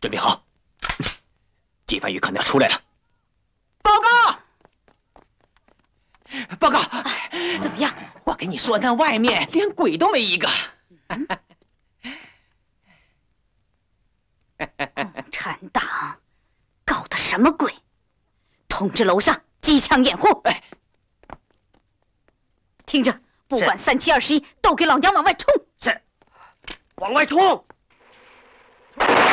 准备好，金帆宇可能要出来了。 报告！报告！ 怎么样？ 我跟你说，那外面连鬼都没一个。 共产党搞的什么鬼？通知楼上机枪掩护。 哎， 听着，不管3、7、21，都给老娘往外冲！ 是，往外冲！